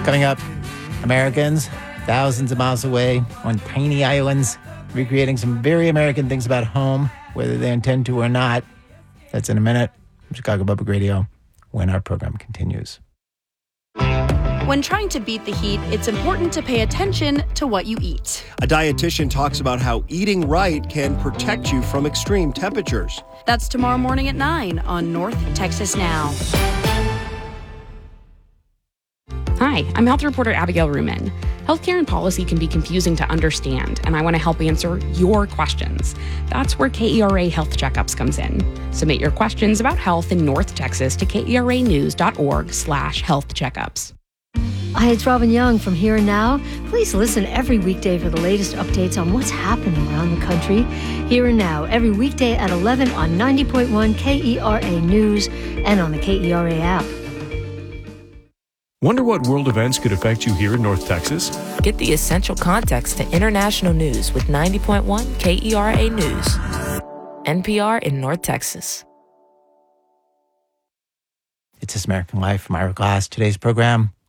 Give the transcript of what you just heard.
Coming up, Americans thousands of miles away on tiny islands, recreating some very American things about home, whether they intend to or not. That's in a minute. From Chicago Public Radio, when our program continues. When trying to beat the heat, it's important to pay attention to what you eat. A dietitian talks about how eating right can protect you from extreme temperatures. That's tomorrow morning at 9 on North Texas Now. Hi, I'm health reporter Abigail Ruman. Healthcare and policy can be confusing to understand, and I want to help answer your questions. That's where KERA Health Checkups comes in. Submit your questions about health in North Texas to keranews.org/health checkups. Hi, it's Robin Young from Here and Now. Please listen every weekday for the latest updates on what's happening around the country. Here and Now, every weekday at 11 on 90.1 KERA News and on the KERA app. Wonder what world events could affect you here in North Texas? Get the essential context to international news with 90.1 KERA News. NPR in North Texas. It's This American Life from Ira Glass. Today's program,